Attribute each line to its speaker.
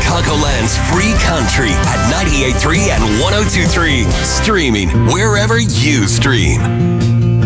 Speaker 1: Chicagoland's free country at 98.3 and 102.3. Streaming wherever you stream.